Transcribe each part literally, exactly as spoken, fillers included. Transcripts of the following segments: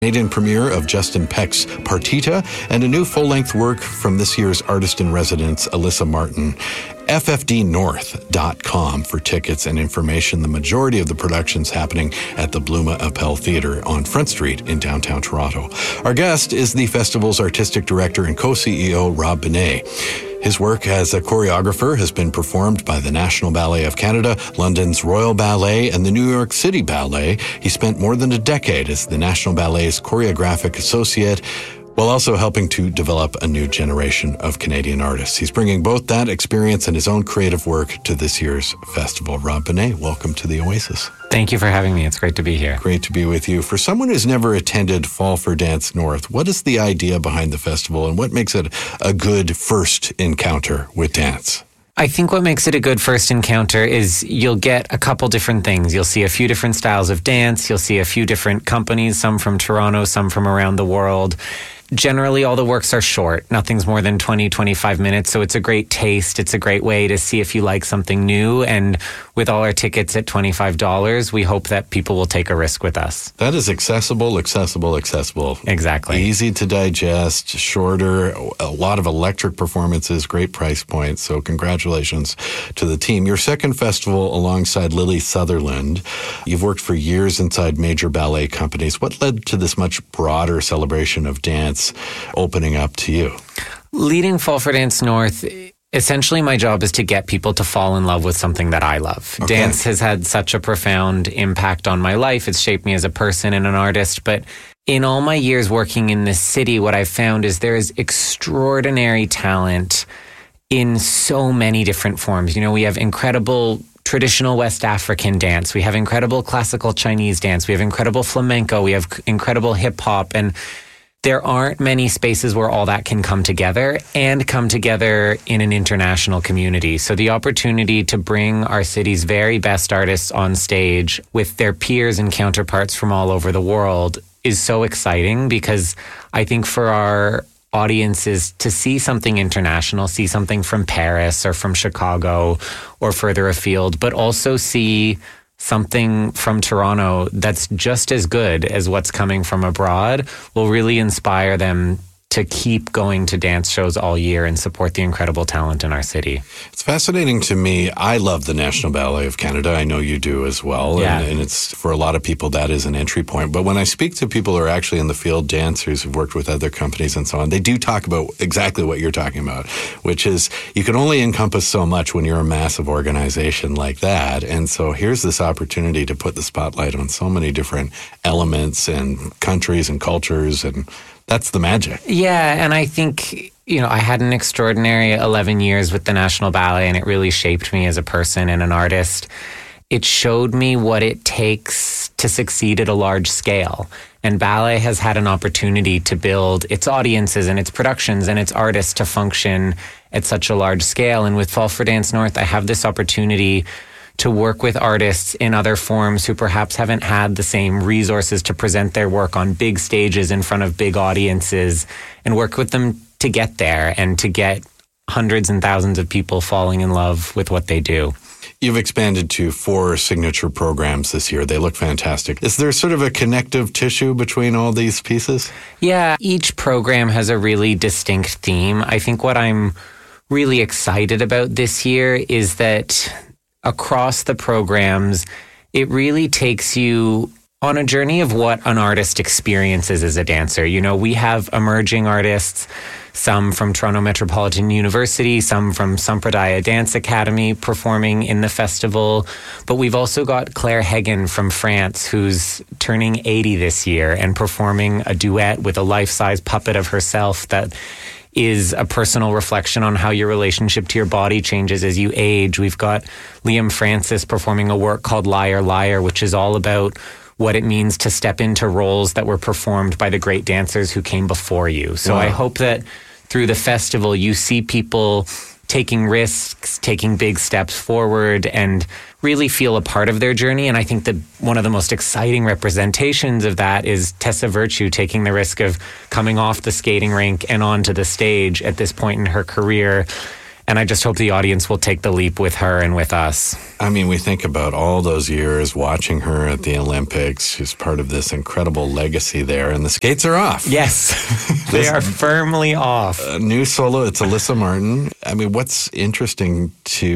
Canadian premiere of Justin Peck's Partita, and a new full-length work from this year's artist-in-residence, Alyssa Martin. F F D north dot com for tickets and information. The majority of the production's happening at the Bluma Appel Theatre on Front Street in downtown Toronto. Our guest is the festival's artistic director and co-C E O, Rob Binet. His work as a choreographer has been performed by the National Ballet of Canada, London's Royal Ballet, and the New York City Ballet. He spent more than a decade as the National Ballet's choreographic associate, while also helping to develop a new generation of Canadian artists. He's bringing both that experience and his own creative work to this year's festival. Rob Binet, welcome to the Oasis. Thank you for having me. It's great to be here. Great to be with you. For someone who's never attended Fall for Dance North, what is the idea behind the festival and what makes it a good first encounter with dance? I think what makes it a good first encounter is you'll get a couple different things. You'll see a few different styles of dance. You'll see a few different companies, some from Toronto, some from around the world. Generally, all the works are short. Nothing's more than twenty, twenty-five minutes. So it's a great taste. It's a great way to see if you like something new. And with all our tickets at twenty-five dollars, we hope that people will take a risk with us. That is accessible, accessible, accessible. Exactly. Easy to digest, shorter, a lot of electric performances, great price point. So congratulations to the team. Your second festival alongside Lily Sutherland. You've worked for years inside major ballet companies. What led to this much broader celebration of dance opening up to you? Leading Fall for Dance North, essentially my job is to get people to fall in love with something that I love. Okay. Dance has had such a profound impact on my life. It's shaped me as a person and an artist. But in all my years working in this city, what I've found is there is extraordinary talent in so many different forms. You know, we have incredible traditional West African dance. We have incredible classical Chinese dance. We have incredible flamenco. We have incredible hip hop. And there aren't many spaces where all that can come together and come together in an international community. So the opportunity to bring our city's very best artists on stage with their peers and counterparts from all over the world is so exciting, because I think for our audiences to see something international, see something from Paris or from Chicago or further afield, but also see something from Toronto that's just as good as what's coming from abroad will really inspire them to keep going to dance shows all year and support the incredible talent in our city. It's fascinating to me. I love the National Ballet of Canada. I know you do as well. Yeah. And, and it's, for a lot of people, that is an entry point. But when I speak to people who are actually in the field, dancers who've worked with other companies and so on, they do talk about exactly what you're talking about, which is you can only encompass so much when you're a massive organization like that. And so here's this opportunity to put the spotlight on so many different elements and countries and cultures, and that's the magic. Yeah, and I think, you know, I had an extraordinary eleven years with the National Ballet, and it really shaped me as a person and an artist. It showed me what it takes to succeed at a large scale. And ballet has had an opportunity to build its audiences and its productions and its artists to function at such a large scale. And with Fall for Dance North, I have this opportunity to work with artists in other forms who perhaps haven't had the same resources to present their work on big stages in front of big audiences, and work with them to get there and to get hundreds and thousands of people falling in love with what they do. You've expanded to four signature programs this year. They look fantastic. Is there sort of a connective tissue between all these pieces? Yeah, each program has a really distinct theme. I think what I'm really excited about this year is that across the programs, it really takes you on a journey of what an artist experiences as a dancer. You know, we have emerging artists, some from Toronto Metropolitan University, some from Sampradaya Dance Academy performing in the festival. But we've also got Claire Hagen from France, who's turning eighty this year and performing a duet with a life-size puppet of herself that is a personal reflection on how your relationship to your body changes as you age. We've got Liam Francis performing a work called Liar, Liar, which is all about what it means to step into roles that were performed by the great dancers who came before you. So wow. I hope that through the festival, you see people taking risks, taking big steps forward, and really feel a part of their journey. And I think that one of the most exciting representations of that is Tessa Virtue taking the risk of coming off the skating rink and onto the stage at this point in her career And I just hope the audience will take the leap with her and with us. I mean, we think about all those years watching her at the Olympics. She's part of this incredible legacy there, and the skates are off. Yes, they are firmly off. A new solo, it's Alyssa Martin. I mean, what's interesting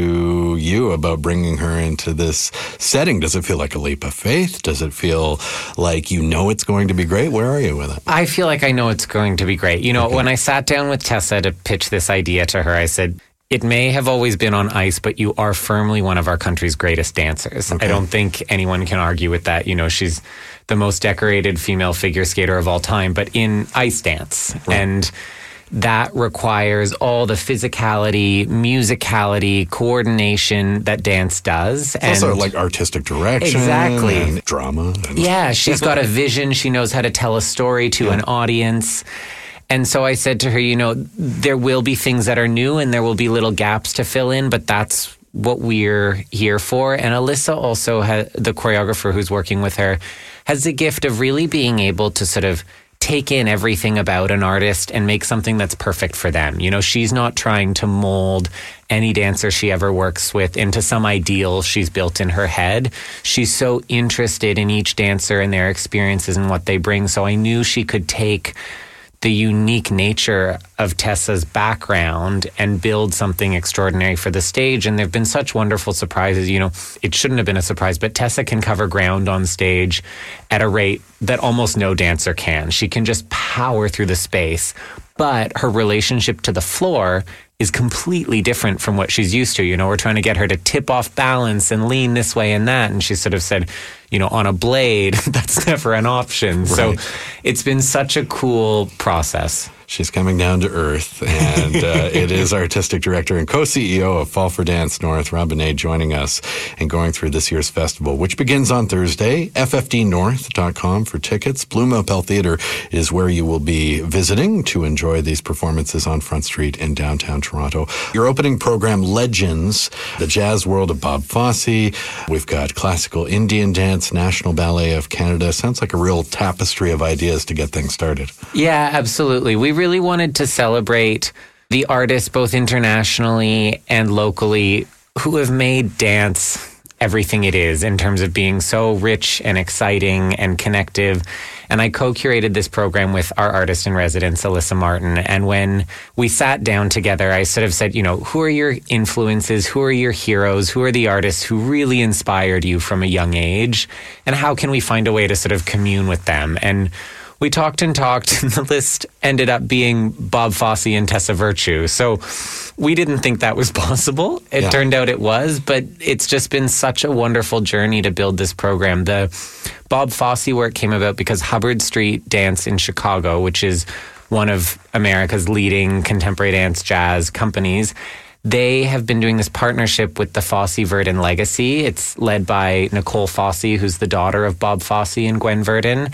to you about bringing her into this setting? Does it feel like a leap of faith? Does it feel like you know it's going to be great? Where are you with it? I feel like I know it's going to be great. You know, okay. When I sat down with Tessa to pitch this idea to her, I said, it may have always been on ice, but you are firmly one of our country's greatest dancers. Okay. I don't think anyone can argue with that. You know, she's the most decorated female figure skater of all time, but in ice dance. Right. And that requires all the physicality, musicality, coordination that dance does. It's and also like artistic direction. Exactly. And drama. And yeah, she's got a vision. She knows how to tell a story to yeah. an audience. And so I said to her, you know, there will be things that are new and there will be little gaps to fill in, but that's what we're here for. And Alyssa also, ha- the choreographer who's working with her, has the gift of really being able to sort of take in everything about an artist and make something that's perfect for them. You know, she's not trying to mold any dancer she ever works with into some ideal she's built in her head. She's so interested in each dancer and their experiences and what they bring. So I knew she could take the unique nature of Tessa's background and build something extraordinary for the stage. And there have been such wonderful surprises. You know, it shouldn't have been a surprise, but Tessa can cover ground on stage at a rate that almost no dancer can. She can just power through the space. But her relationship to the floor is completely different from what she's used to. You know, we're trying to get her to tip off balance and lean this way and that. And she sort of said, you know, on a blade, that's never an option. Right. So it's been such a cool process. She's coming down to earth, and uh, it is artistic director and co-C E O of Fall for Dance North, Rob Benet, joining us and going through this year's festival, which begins on Thursday. F F D north dot com for tickets. Blue Mopel Theatre is where you will be visiting to enjoy these performances on Front Street in downtown Toronto. Your opening program, Legends, the jazz world of Bob Fosse. We've got classical Indian dance, National Ballet of Canada. Sounds like a real tapestry of ideas to get things started. Yeah, absolutely. We really wanted to celebrate the artists both internationally and locally who have made dance everything it is in terms of being so rich and exciting and connective. And I co-curated this program with our artist in residence, Alyssa Martin. And when we sat down together, I sort of said, you know, who are your influences? Who are your heroes? Who are the artists who really inspired you from a young age? And how can we find a way to sort of commune with them? And we talked and talked, and the list ended up being Bob Fosse and Tessa Virtue. So we didn't think that was possible. It yeah. turned out it was, but it's just been such a wonderful journey to build this program. The Bob Fosse work came about because Hubbard Street Dance in Chicago, which is one of America's leading contemporary dance jazz companies, they have been doing this partnership with the Fosse-Verdon Legacy. It's led by Nicole Fosse, who's the daughter of Bob Fosse and Gwen Verdon.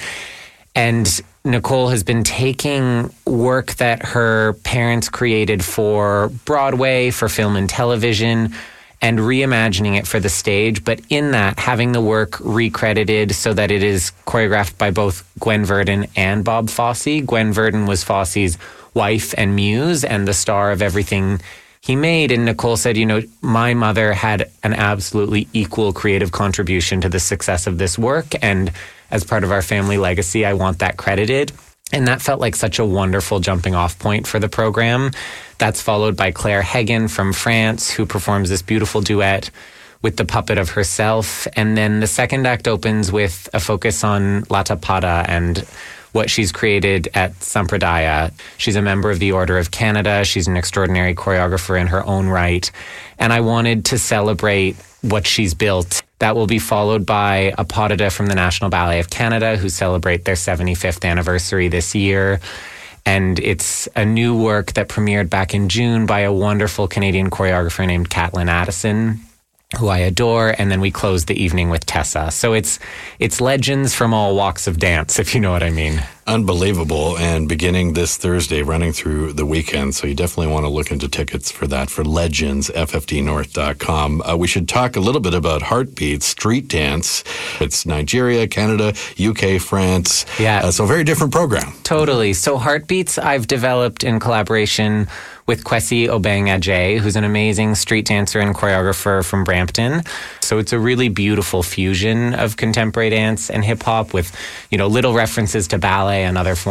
And Nicole has been taking work that her parents created for Broadway, for film and television, and reimagining it for the stage. But in that, having the work recredited so that it is choreographed by both Gwen Verdon and Bob Fosse. Gwen Verdon was Fosse's wife and muse and the star of everything he made. And Nicole said, you know, my mother had an absolutely equal creative contribution to the success of this work. And as part of our family legacy, I want that credited. And that felt like such a wonderful jumping off point for the program. That's followed by Claire Hagen from France, who performs this beautiful duet with the puppet of herself. And then the second act opens with a focus on Lata Pada and what she's created at Sampradaya. She's a member of the Order of Canada. She's an extraordinary choreographer in her own right. And I wanted to celebrate what she's built. That will be followed by a pas de deux from the National Ballet of Canada, who celebrate their seventy-fifth anniversary this year. And it's a new work that premiered back in June by a wonderful Canadian choreographer named Caitlin Addison, who I adore. And then we close the evening with Tessa. So it's it's legends from all walks of dance, if you know what I mean. Unbelievable. And beginning this Thursday, running through the weekend. So you definitely want to look into tickets for that for Legends, F F D north dot com. Uh, we should talk a little bit about Heartbeat Street Dance. It's Nigeria, Canada, U K, France. Yeah. Uh, so very different program. Totally. So Heartbeats I've developed in collaboration with Kwesi Obeng-Ajay, who's an amazing street dancer and choreographer from Brampton. So it's a really beautiful fusion of contemporary dance and hip hop with, you know, little references to ballet and other forms